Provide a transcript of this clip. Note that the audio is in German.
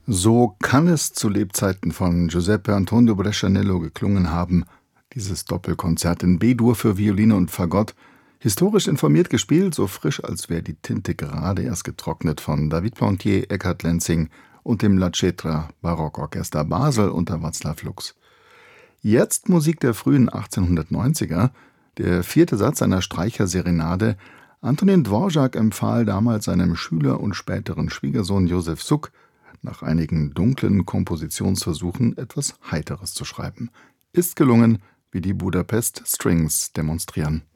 So kann es zu Lebzeiten von Giuseppe Antonio Brescianello geklungen haben, dieses Doppelkonzert in B-Dur für Violine und Fagott, historisch informiert gespielt, so frisch, als wäre die Tinte gerade erst getrocknet, von David Plantier, Eckhard Lenzing und dem La Cetra Barockorchester Basel unter Václav Lux. Jetzt Musik der frühen 1890er, der vierte Satz einer Streicherserenade. Antonin Dvorak empfahl damals seinem Schüler und späteren Schwiegersohn Josef Suk, nach einigen dunklen Kompositionsversuchen etwas Heiteres zu schreiben. Ist gelungen, wie die Budapest Strings demonstrieren.